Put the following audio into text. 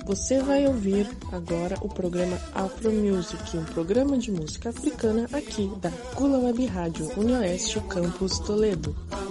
Você vai ouvir agora o programa Afro Music, um programa de música africana aqui da Gula Web Rádio Unioeste Campus Toledo.